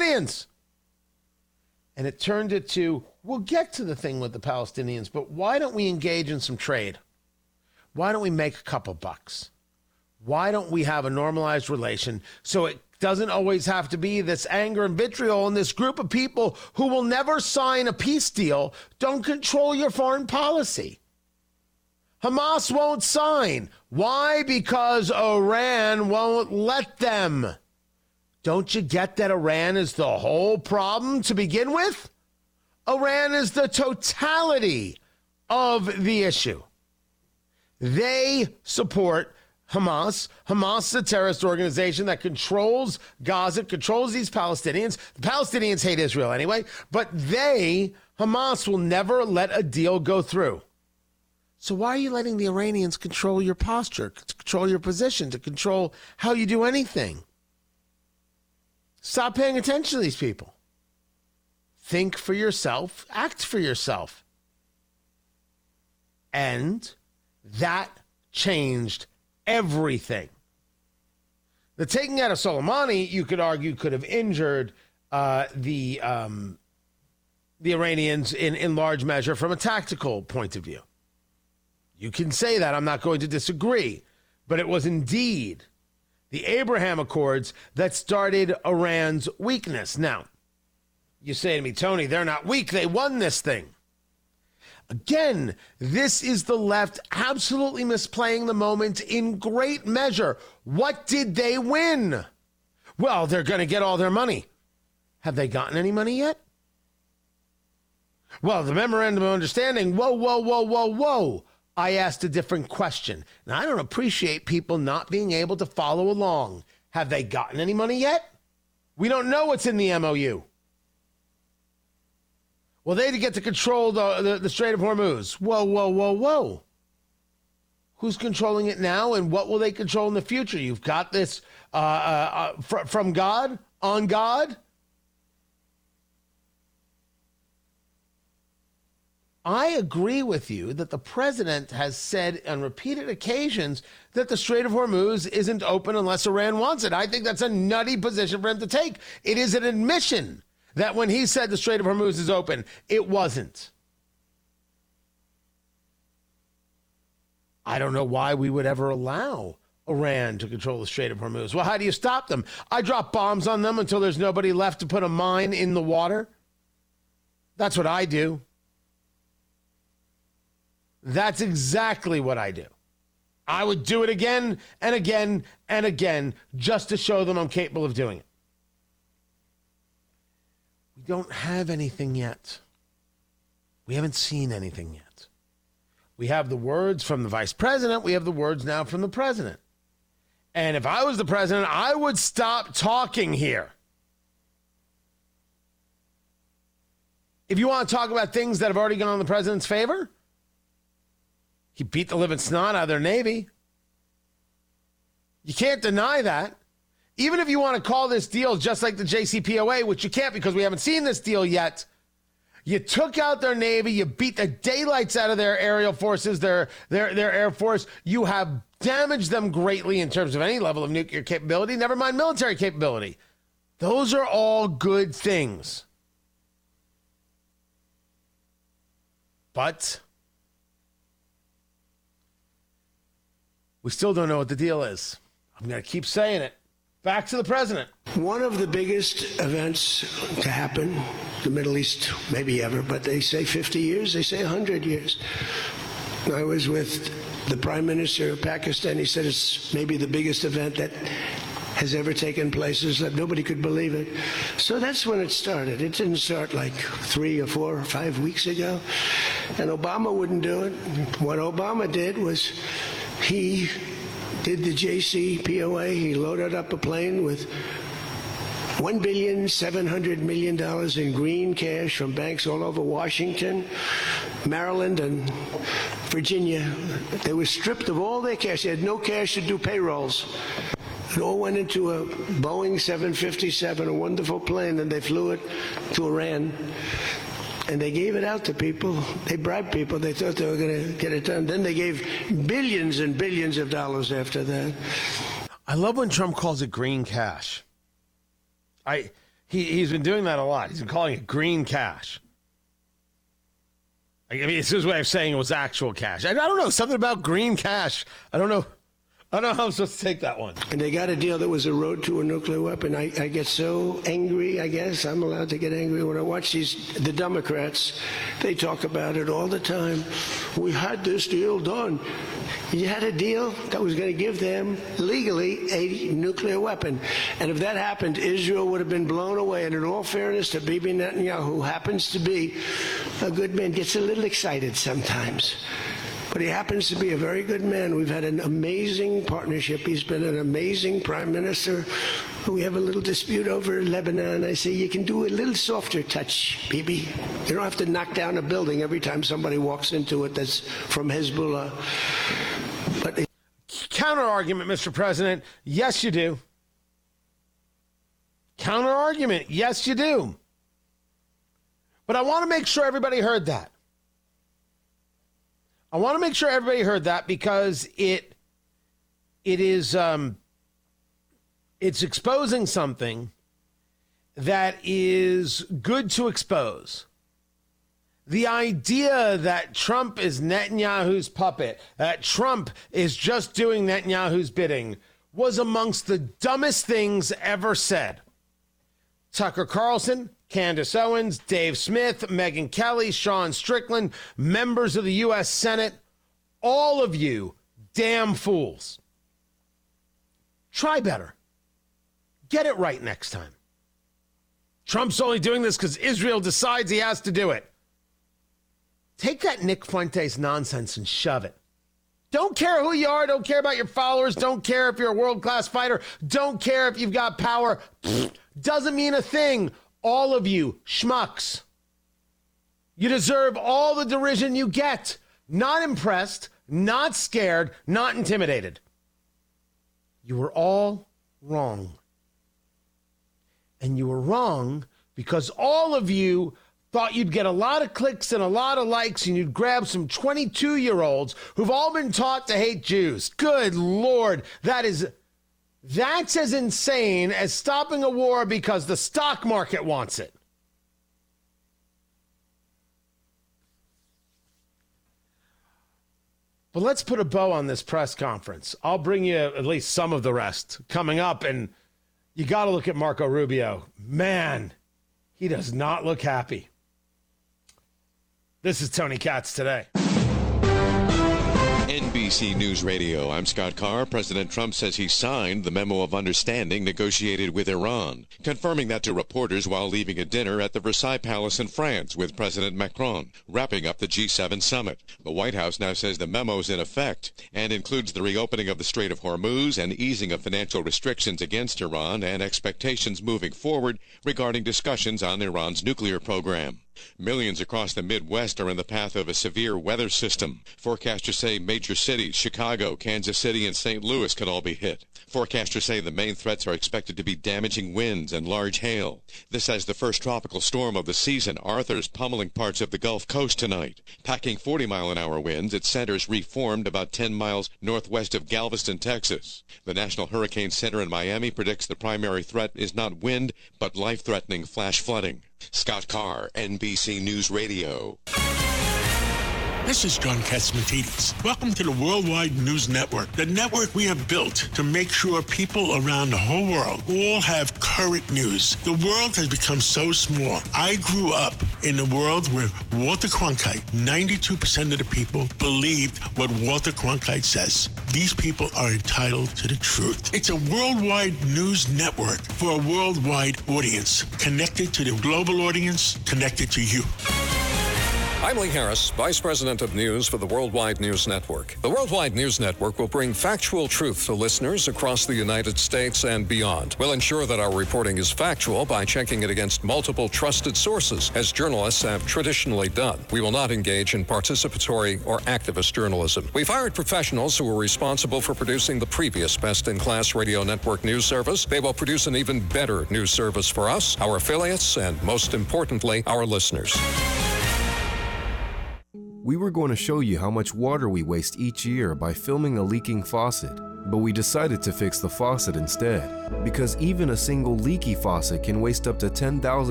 Palestinians. And it turned it to, we'll get to the thing with the Palestinians, but why don't we engage in some trade? Why don't we make a couple bucks? Why don't we have a normalized relation so it doesn't always have to be this anger and vitriol, and this group of people who will never sign a peace deal don't control your foreign policy. Hamas won't sign. Why? Because Iran won't let them. Don't you get that Iran is the whole problem to begin with? Iran is the totality of the issue. They support Hamas. Hamas is a terrorist organization that controls Gaza, controls these Palestinians. The Palestinians hate Israel anyway, but Hamas will never let a deal go through. So why are you letting the Iranians control your posture, to control your position, to control how you do anything? Stop paying attention to these people. Think for yourself, act for yourself. And that changed everything. The taking out of Soleimani, you could argue, could have injured the Iranians in large measure from a tactical point of view. You can say that. I'm not going to disagree. But it was indeed the Abraham Accords that started Iran's weakness. Now, you say to me, Tony, they're not weak. They won this thing. Again, this is the left absolutely misplaying the moment in great measure. What did they win? Well, they're going to get all their money. Have they gotten any money yet? Well, the memorandum of understanding, whoa. I asked a different question. Now, I don't appreciate people not being able to follow along. Have they gotten any money yet? We don't know what's in the MOU. Well, they get to control the Strait of Hormuz. Whoa. Who's controlling it now, and what will they control in the future? You've got this from God, on God. I agree with you that the president has said on repeated occasions that the Strait of Hormuz isn't open unless Iran wants it. I think that's a nutty position for him to take. It is an admission that when he said the Strait of Hormuz is open, it wasn't. I don't know why we would ever allow Iran to control the Strait of Hormuz. Well, how do you stop them? I drop bombs on them until there's nobody left to put a mine in the water. That's what I do. That's exactly what I do. I would do it again and again and again just to show them I'm capable of doing it. We don't have anything yet. We haven't seen anything yet. We have the words from the vice president. We have the words now from the president. And if I was the president, I would stop talking here. If you want to talk about things that have already gone in the president's favor, he beat the living snot out of their Navy. You can't deny that. Even if you want to call this deal just like the JCPOA, which you can't because we haven't seen this deal yet, you took out their Navy, you beat the daylights out of their aerial forces, their Air Force. You have damaged them greatly in terms of any level of nuclear capability, never mind military capability. Those are all good things. But we still don't know what the deal is. I'm going to keep saying it. Back to the president. One of the biggest events to happen, the Middle East, maybe ever, but they say 50 years, they say 100 years. I was with the Prime Minister of Pakistan. He said it's maybe the biggest event that has ever taken place. It's like nobody could believe it. So that's when it started. It didn't start like 3 or 4 or 5 weeks ago. And Obama wouldn't do it. What Obama did was he did the JCPOA. He loaded up a plane with $1.7 billion in green cash from banks all over Washington, Maryland, and Virginia. They were stripped of all their cash. They had no cash to do payrolls. It all went into a Boeing 757, a wonderful plane, and they flew it to Iran. And they gave it out to people. They bribed people. They thought they were going to get it done. Then they gave billions and billions of dollars after that. I love when Trump calls it green cash. He's been doing that a lot. He's been calling it green cash. I mean, it's his way of saying it was actual cash. I don't know, something about green cash. I don't know how I'm supposed to take that one. And they got a deal that was a road to a nuclear weapon. I get so angry, I guess. I'm allowed to get angry when I watch the Democrats. They talk about it all the time. We had this deal done. You had a deal that was going to give them legally a nuclear weapon. And if that happened, Israel would have been blown away. And in all fairness to Bibi Netanyahu, who happens to be a good man, gets a little excited sometimes. But he happens to be a very good man. We've had an amazing partnership. He's been an amazing prime minister. We have a little dispute over Lebanon. I say, you can do a little softer touch, Bibi. You don't have to knock down a building every time somebody walks into it that's from Hezbollah. But counter-argument, Mr. President, yes, you do. Counter-argument, yes, you do. But I want to make sure everybody heard that. I want to make sure everybody heard that because it is it's exposing something that is good to expose. The idea that Trump is Netanyahu's puppet, that Trump is just doing Netanyahu's bidding, was amongst the dumbest things ever said. Tucker Carlson, Candace Owens, Dave Smith, Megyn Kelly, Sean Strickland, members of the U.S. Senate, all of you damn fools. Try better. Get it right next time. Trump's only doing this because Israel decides he has to do it. Take that Nick Fuentes nonsense and shove it. Don't care who you are. Don't care about your followers. Don't care if you're a world-class fighter. Don't care if you've got power. Doesn't mean a thing. All of you schmucks. You deserve all the derision you get. Not impressed, not scared, not intimidated. You were all wrong. And you were wrong because all of you thought you'd get a lot of clicks and a lot of likes and you'd grab some 22-year-olds who've all been taught to hate Jews. Good Lord, that's as insane as stopping a war because the stock market wants it. But let's put a bow on this press conference. I'll bring you at least some of the rest coming up, and you got to look at Marco Rubio. Man, he does not look happy. This is Tony Katz Today. NBC News Radio, I'm Scott Carr. President Trump says he signed the memo of understanding negotiated with Iran, confirming that to reporters while leaving a dinner at the Versailles Palace in France with President Macron, wrapping up the G7 summit. The White House now says the memo is in effect and includes the reopening of the Strait of Hormuz and easing of financial restrictions against Iran and expectations moving forward regarding discussions on Iran's nuclear program. Millions across the Midwest are in the path of a severe weather system. Forecasters say major cities, Chicago, Kansas City, and St. Louis could all be hit. Forecasters say the main threats are expected to be damaging winds and large hail. This as the first tropical storm of the season, Arthur's pummeling parts of the Gulf Coast tonight. Packing 40-mile-an-hour winds, its centers reformed about 10 miles northwest of Galveston, Texas. The National Hurricane Center in Miami predicts the primary threat is not wind, but life-threatening flash flooding. Scott Carr, NBC News Radio. This is John Catsimatidis. Welcome to the Worldwide News Network, the network we have built to make sure people around the whole world all have current news. The world has become so small. I grew up in a world where Walter Cronkite, 92% of the people believed what Walter Cronkite says. These people are entitled to the truth. It's a worldwide news network for a worldwide audience, connected to the global audience, connected to you. I'm Lee Harris, Vice President of News for the Worldwide News Network. The Worldwide News Network will bring factual truth to listeners across the United States and beyond. We'll ensure that our reporting is factual by checking it against multiple trusted sources, as journalists have traditionally done. We will not engage in participatory or activist journalism. We've hired professionals who are responsible for producing the previous best-in-class radio network news service. They will produce an even better news service for us, our affiliates, and most importantly, our listeners. We were going to show you how much water we waste each year by filming a leaking faucet. But we decided to fix the faucet instead, because even a single leaky faucet can waste up to $10,000